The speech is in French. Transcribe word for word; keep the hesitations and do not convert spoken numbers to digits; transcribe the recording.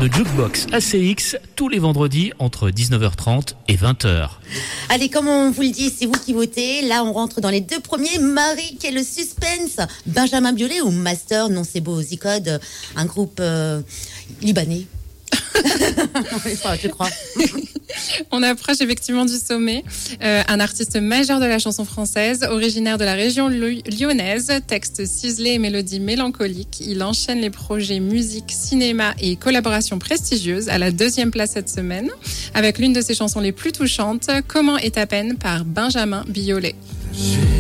de Jukebox A C X tous les vendredis entre dix-neuf heures trente et vingt heures. Allez, comme on vous le dit, c'est vous qui votez. Là, on rentre dans les deux premiers. Marie, quel est le suspense? Benjamin Biolay ou Master, non c'est beau, Z-Code, un groupe euh, libanais. Je crois. On approche effectivement du sommet. Euh, un artiste majeur de la chanson française, originaire de la région lyonnaise, texte ciselé et mélodie mélancolique. Il enchaîne les projets musique, cinéma et collaborations prestigieuses à la deuxième place cette semaine, avec l'une de ses chansons les plus touchantes, Comment est ta peine par Benjamin Biolay.